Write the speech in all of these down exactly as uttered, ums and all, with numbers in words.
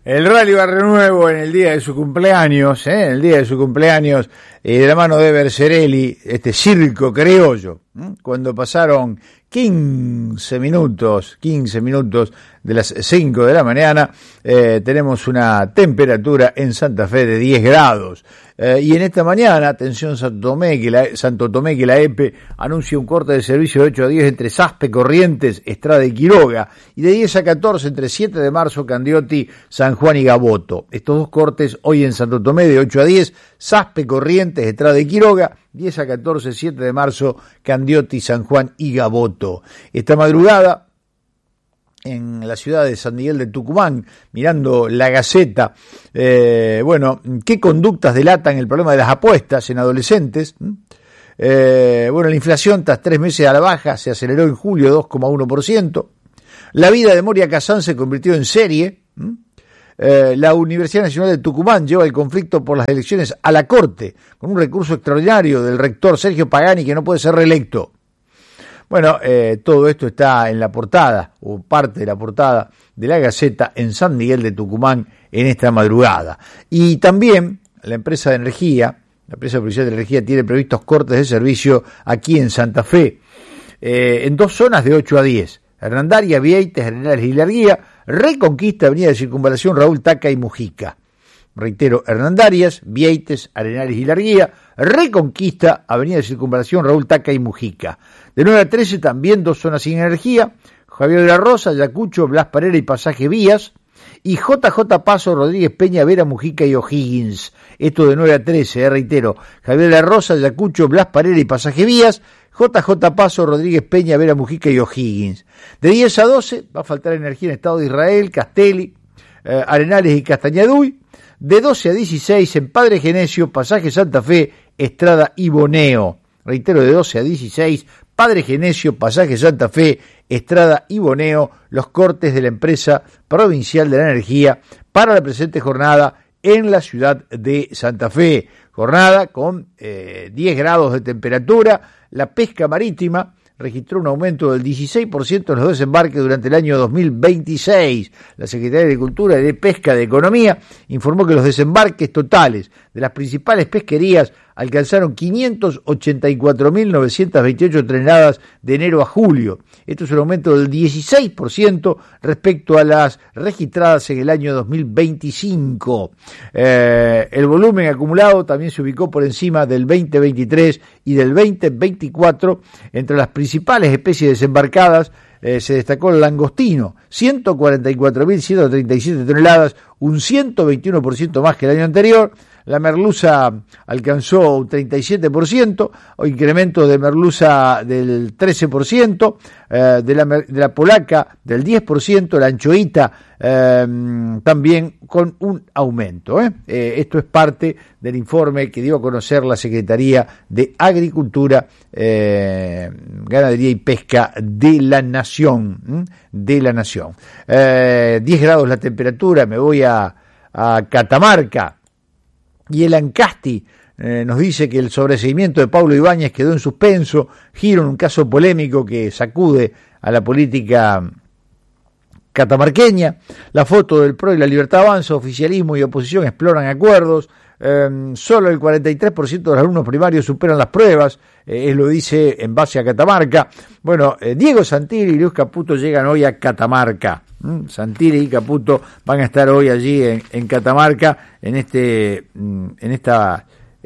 El Rally Barrio Nuevo en el día de su cumpleaños, ¿eh? en el día de su cumpleaños, eh, de la mano de Bercerelli, este circo criollo, ¿eh? Cuando pasaron quince minutos, quince minutos de las cinco de la mañana, eh, tenemos una temperatura en Santa Fe de diez grados. Eh, y en esta mañana, atención Santo Tomé, que la, Santo Tomé, que la E P E anuncia un corte de servicio de ocho a diez entre Saspe, Corrientes, Estrada y Quiroga, y de diez a catorce entre siete de marzo, Candioti, San Juan y Gaboto. Estos dos cortes hoy en Santo Tomé de ocho a diez, Saspe, Corrientes, Estrada y Quiroga, diez a catorce, siete de marzo, Candioti, San Juan y Gaboto. Esta madrugada, en la ciudad de San Miguel de Tucumán, mirando la Gaceta, eh, bueno, ¿qué conductas delatan el problema de las apuestas en adolescentes? Eh, bueno, la inflación tras tres meses a la baja se aceleró en julio dos coma uno por ciento. La vida de Moria Kazán se convirtió en serie. Eh, la Universidad Nacional de Tucumán lleva el conflicto por las elecciones a la Corte, con un recurso extraordinario del rector Sergio Pagani que no puede ser reelecto. Bueno, eh, todo esto está en la portada, o parte de la portada de la Gaceta en San Miguel de Tucumán en esta madrugada. Y también la empresa de energía, la empresa provincial de energía tiene previstos cortes de servicio aquí en Santa Fe, eh, en dos zonas de ocho a diez, Hernandaria, Vieites, Arenales y Larguía, Reconquista, Avenida de Circunvalación, Raúl Taca y Mujica. Reitero, Hernandarias, Vieites, Arenales y Larguía, Reconquista, Avenida de Circunvalación, Raúl Taca y Mujica. De nueve a trece también dos zonas sin energía, Javier de la Rosa, Ayacucho, Blas Parera y Pasaje Vías, y J J Paso, Rodríguez Peña, Vera, Mujica y O'Higgins. Esto de nueve a trece, eh, reitero, Javier de la Rosa, Ayacucho, Blas Parera y Pasaje Vías, J J Paso, Rodríguez Peña, Vera, Mujica y O'Higgins. De diez a doce va a faltar energía en Estado de Israel, Castelli, eh, Arenales y Castañaduy. De doce a dieciséis en Padre Genesio, Pasaje Santa Fe, Estrada y Boneo. Reitero, de doce a dieciséis, Padre Genesio, Pasaje Santa Fe, Estrada y Boneo, los cortes de la empresa provincial de la energía para la presente jornada en la ciudad de Santa Fe. Jornada con eh, diez grados de temperatura. La pesca marítima registró un aumento del dieciséis por ciento en los desembarques durante el año dos mil veintiséis. La Secretaría de Agricultura y de Pesca de Economía informó que los desembarques totales de las principales pesquerías alcanzaron quinientas ochenta y cuatro mil novecientas veintiocho toneladas de enero a julio. Esto es un aumento del dieciséis por ciento respecto a las registradas en el año dos mil veinticinco. Eh, el volumen acumulado también se ubicó por encima del veinte veintitrés y del veinte veinticuatro. Entre las principales especies desembarcadas eh, se destacó el langostino, ciento cuarenta y cuatro mil ciento treinta y siete toneladas, un ciento veintiuno por ciento más que el año anterior. La merluza alcanzó un treinta y siete por ciento, o incremento de merluza del trece por ciento, eh, de, la, de la polaca del diez por ciento, la anchoita eh, también con un aumento. ¿eh? Eh, esto es parte del informe que dio a conocer la Secretaría de Agricultura, eh, Ganadería y Pesca de la Nación. ¿eh? De la Nación. Eh, diez grados la temperatura, me voy a, a Catamarca. Y el Ancasti eh, nos dice que el sobreseimiento de Pablo Ibáñez quedó en suspenso, giro en un caso polémico que sacude a la política catamarqueña. La foto del P R O y la Libertad Avanza, oficialismo y oposición exploran acuerdos. Eh, solo el cuarenta y tres por ciento de los alumnos primarios superan las pruebas, eh, él lo dice en base a Catamarca. Bueno, eh, Diego Santilli y Luis Caputo llegan hoy a Catamarca. ¿Mm? Santilli y Caputo van a estar hoy allí en, en Catamarca en este en esta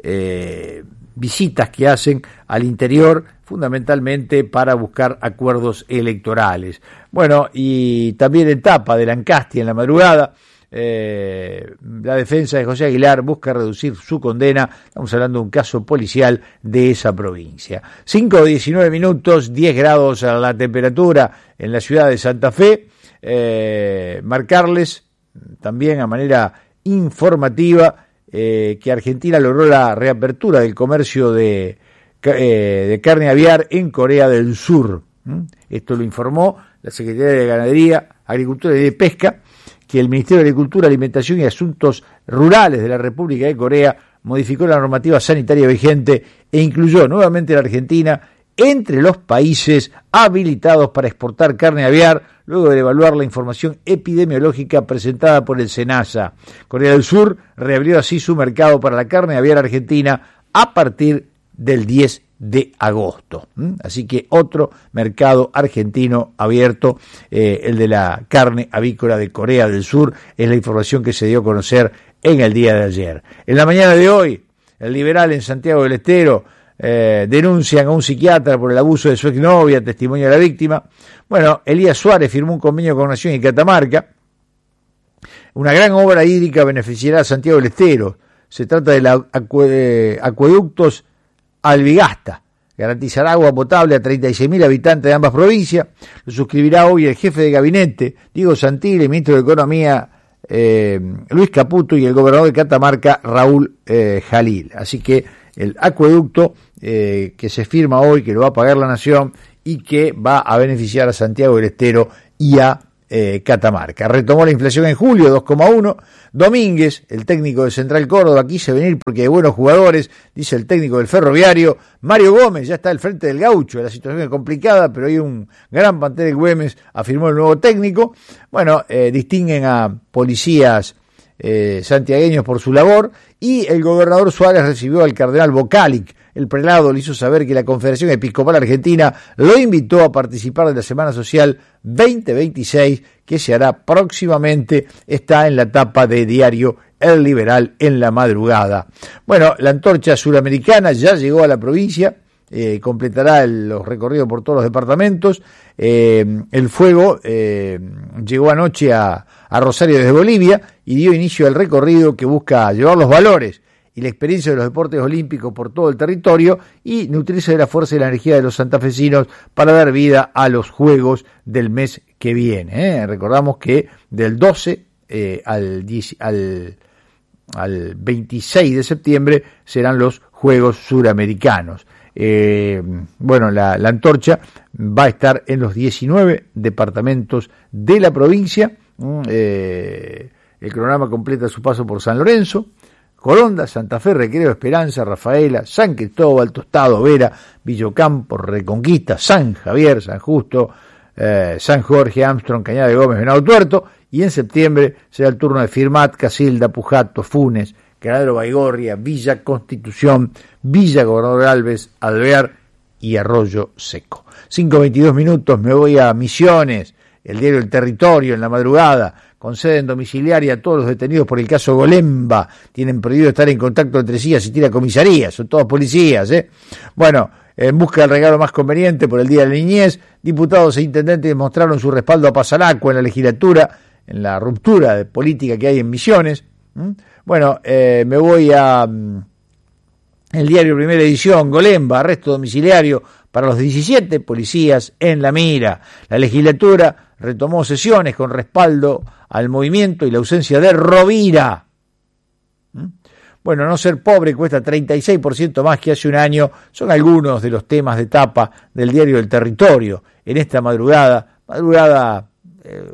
eh, visitas que hacen al interior, fundamentalmente para buscar acuerdos electorales. Bueno, y también en tapa del Ancasti en la madrugada, eh, la defensa de José Aguilar busca reducir su condena. Estamos hablando de un caso policial de esa provincia. cinco diecinueve minutos, diez grados a la temperatura en la ciudad de Santa Fe. Eh, marcarles también a manera informativa eh, que Argentina logró la reapertura del comercio de, eh, de carne aviar en Corea del Sur. ¿Mm? Esto lo informó la Secretaría de Ganadería, Agricultura y de Pesca, que el Ministerio de Agricultura, Alimentación y Asuntos Rurales de la República de Corea modificó la normativa sanitaria vigente e incluyó nuevamente a la Argentina entre los países habilitados para exportar carne aviar, luego de evaluar la información epidemiológica presentada por el SENASA. Corea del Sur reabrió así su mercado para la carne aviar argentina a partir del diez de agosto. ¿Mm? Así que otro mercado argentino abierto, eh, el de la carne avícola de Corea del Sur, es la información que se dio a conocer en el día de ayer. En la mañana de hoy, el Liberal en Santiago del Estero eh, denuncian a un psiquiatra por el abuso de su exnovia, testimonio de la víctima. Bueno, Elías Suárez firmó un convenio con Nación y Catamarca. Una gran obra hídrica beneficiará a Santiago del Estero. Se trata de los acue- acueductos Albigasta. Garantizará agua potable a treinta y seis mil habitantes de ambas provincias. Lo suscribirá hoy el jefe de gabinete, Diego Santilli, el ministro de Economía, eh, Luis Caputo, y el gobernador de Catamarca, Raúl eh, Jalil. Así que el acueducto eh, que se firma hoy, que lo va a pagar la Nación y que va a beneficiar a Santiago del Estero y a Eh, Catamarca. Retomó la inflación en julio, dos coma uno. Domínguez, el técnico de Central Córdoba, quise venir porque hay buenos jugadores, dice el técnico del Ferroviario. Mario Gómez ya está al frente del Gaucho, la situación es complicada, pero hay un gran plantel de Güemes, afirmó el nuevo técnico. Bueno, eh, distinguen a policías eh, santiagueños por su labor, y el gobernador Suárez recibió al cardenal Vocalic. El prelado le hizo saber que la Confederación Episcopal Argentina lo invitó a participar de la Semana Social veinte veintiséis, que se hará próximamente. Está en la tapa de diario El Liberal en la madrugada. Bueno, la antorcha suramericana ya llegó a la provincia, eh, completará el, los recorridos por todos los departamentos. Eh, el fuego eh, llegó anoche a, a Rosario desde Bolivia y dio inicio al recorrido que busca llevar los valores y la experiencia de los deportes olímpicos por todo el territorio y nutrirse de la fuerza y la energía de los santafesinos para dar vida a los Juegos del mes que viene. ¿eh? Recordamos que del doce eh, al, diez, al, al veintiséis de septiembre serán los Juegos Suramericanos. Eh, bueno, la, la antorcha va a estar en los diecinueve departamentos de la provincia. Eh, el cronograma completa su paso por San Lorenzo, Coronda, Santa Fe, Recreo, Esperanza, Rafaela, San Cristóbal, Tostado, Vera, Villocampo, Reconquista, San Javier, San Justo, eh, San Jorge, Armstrong, Cañada de Gómez, Venado Tuerto, y en septiembre será el turno de Firmat, Casilda, Pujato, Funes, Canadero Baigorria, Villa Constitución, Villa Gobernador Alves, Alvear y Arroyo Seco. cinco veintidós minutos, me voy a Misiones, el diario El Territorio en la madrugada. Conceden domiciliaria a todos los detenidos por el caso Golemba. Tienen prohibido estar en contacto entre sí, asistir a comisarías. Son todos policías, ¿eh? Bueno, en busca del regalo más conveniente por el Día de la Niñez, diputados e intendentes mostraron su respaldo a Pasalaco en la legislatura, en la ruptura de política que hay en Misiones. ¿Mm? Bueno, eh, me voy a um, el diario Primera Edición. Golemba, arresto domiciliario para los diecisiete policías en la mira. La legislatura retomó sesiones con respaldo al movimiento y la ausencia de Rovira. ¿Mm? Bueno, no ser pobre cuesta treinta y seis por ciento más que hace un año. Son algunos de los temas de tapa del diario El Territorio en esta madrugada. Madrugada eh,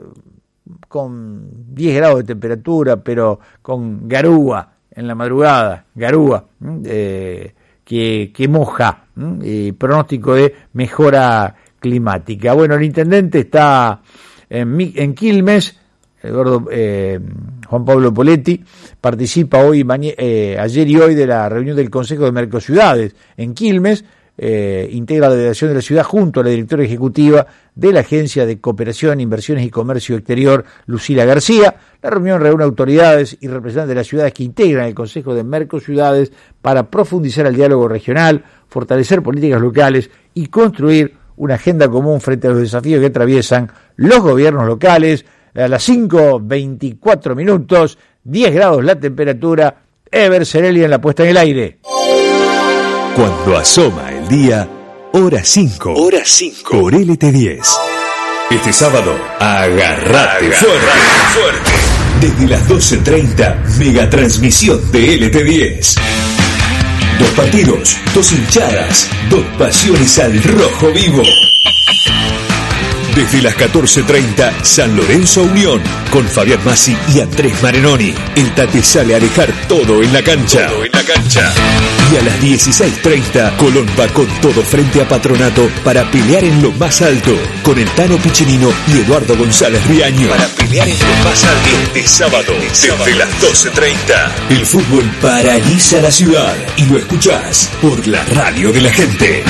con diez grados de temperatura, pero con garúa en la madrugada. Garúa eh, que, que moja. Eh, pronóstico de mejora climática. Bueno, el intendente está en, en Quilmes. Eduardo, eh, Juan Pablo Poletti participa hoy, mañe, eh, ayer y hoy de la reunión del Consejo de Mercociudades en Quilmes. Eh, integra la delegación de la ciudad junto a la directora ejecutiva de la Agencia de Cooperación, Inversiones y Comercio Exterior, Lucila García. La reunión reúne autoridades y representantes de las ciudades que integran el Consejo de Mercociudades para profundizar el diálogo regional, fortalecer políticas locales y construir una agenda común frente a los desafíos que atraviesan los gobiernos locales. A las cinco veinticuatro minutos, diez grados la temperatura. Ever Cerelli en la puesta en el aire. Cuando asoma el día, hora cinco. Hora cinco. Por L T diez. Este sábado, agarrate fuerte. fuerte. Desde las doce treinta, megatransmisión de L T diez. Dos partidos, dos hinchadas, dos pasiones al rojo vivo. Desde las catorce treinta, San Lorenzo Unión, con Fabián Massi y Andrés Marenoni. El Tate sale a dejar todo en la cancha. Todo en la cancha. Y a las dieciséis treinta, Colón va con todo frente a Patronato para pelear en lo más alto, con el Tano Piccinino y Eduardo González Riaño. Para pelear en lo más alto. Este sábado, desde las doce treinta. El fútbol paraliza la ciudad y lo escuchás por la radio de la gente.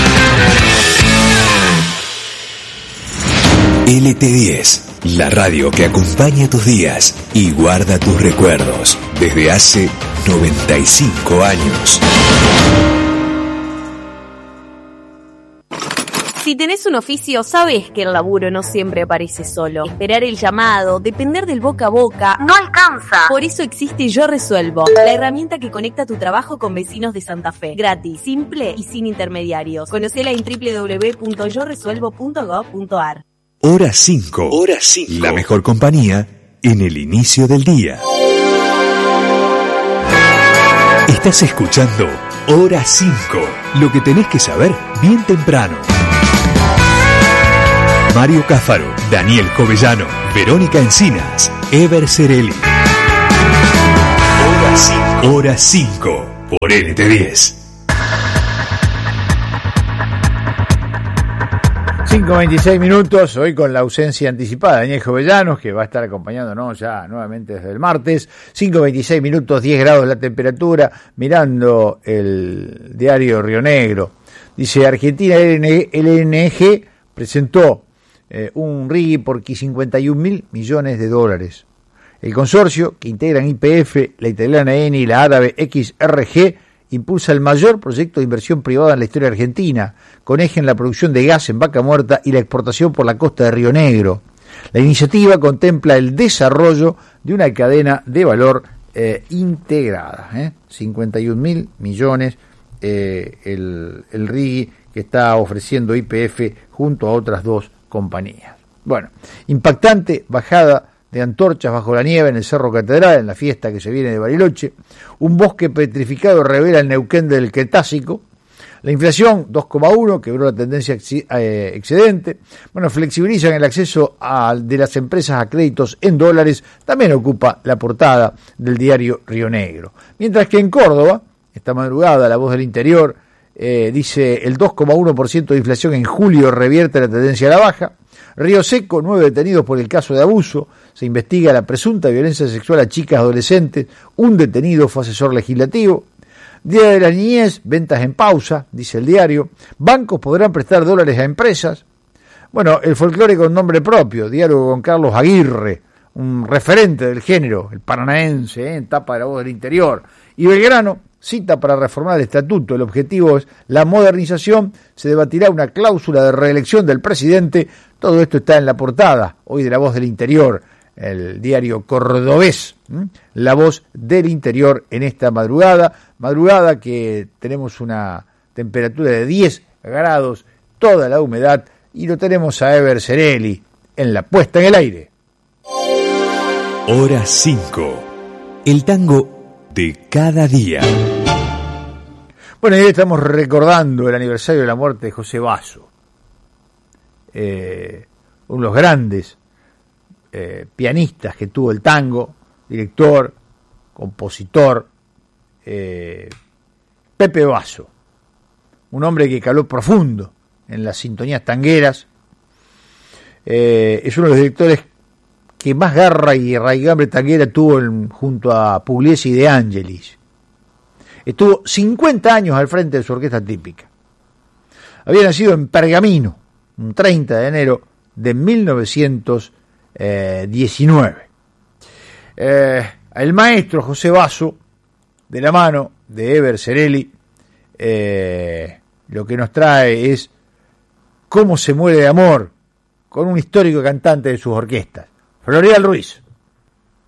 L T diez, la radio que acompaña tus días y guarda tus recuerdos desde hace noventa y cinco años. Si tenés un oficio, sabés que el laburo no siempre aparece solo. Esperar el llamado, depender del boca a boca, no alcanza. Por eso existe Yo Resuelvo, la herramienta que conecta tu trabajo con vecinos de Santa Fe. Gratis, simple y sin intermediarios. Conocela en doble u doble u doble u punto yo resuelvo punto gob punto a r. Hora cinco. Hora cinco. La mejor compañía en el inicio del día. Estás escuchando Hora cinco. Lo que tenés que saber bien temprano. Mario Cáfaro, Daniel Jovellano, Verónica Encinas, Ever Cerelli. Hora cinco. Hora cinco por L T diez. cinco veintiséis minutos, hoy con la ausencia anticipada de Daniel Jovellanos, que va a estar acompañándonos ya nuevamente desde el martes. cinco veintiséis minutos, diez grados la temperatura, mirando el diario Río Negro. Dice, Argentina L N G presentó eh, un R I G I por cincuenta y un mil millones de dólares. El consorcio, que integran Y P F, la italiana Eni y la árabe X R G, impulsa el mayor proyecto de inversión privada en la historia argentina, con eje en la producción de gas en Vaca Muerta y la exportación por la costa de Río Negro. La iniciativa contempla el desarrollo de una cadena de valor eh, integrada. ¿eh? cincuenta y un mil millones eh, el, el R I G I que está ofreciendo Y P F junto a otras dos compañías. Bueno, impactante bajada de antorchas bajo la nieve en el Cerro Catedral, en la fiesta que se viene de Bariloche. Un bosque petrificado revela el Neuquén del Cretácico. La inflación, dos coma uno, quebró la tendencia excedente. Bueno, flexibilizan el acceso a, de las empresas a créditos en dólares, también ocupa la portada del diario Río Negro. Mientras que en Córdoba, esta madrugada, La Voz del Interior eh, dice el dos coma uno por ciento de inflación en julio revierte la tendencia a la baja. Río Seco, nueve detenidos por el caso de abuso. Se investiga la presunta violencia sexual a chicas adolescentes. Un detenido fue asesor legislativo. Día de la Niñez, ventas en pausa, dice el diario. Bancos podrán prestar dólares a empresas. Bueno, el folclore con nombre propio. Diálogo con Carlos Aguirre, un referente del género, el paranaense, ¿eh? en tapa de La Voz del Interior. Y Belgrano, cita para reformar el estatuto. El objetivo es la modernización. Se debatirá una cláusula de reelección del presidente. Todo esto está en la portada hoy de La Voz del Interior, el diario cordobés. ¿Mm? La Voz del Interior en esta madrugada. Madrugada que tenemos una temperatura de diez grados, toda la humedad, y lo tenemos a Ever Cerelli en la puesta en el aire. Hora cinco. El tango de cada día. Bueno, y hoy estamos recordando el aniversario de la muerte de José Basso, eh, uno de los grandes eh, pianistas que tuvo el tango, director, compositor, eh, Pepe Basso, un hombre que caló profundo en las sintonías tangueras, eh, es uno de los directores que más garra y raigambre tanguera tuvo en, junto a Pugliese y De Angelis. Estuvo cincuenta años al frente de su orquesta típica. Había nacido en Pergamino, un treinta de enero de mil novecientos diecinueve. Eh, el maestro José Basso, de la mano de Ever Cerelli, eh, lo que nos trae es Cómo se muere de amor, con un histórico cantante de sus orquestas, Floreal Ruiz.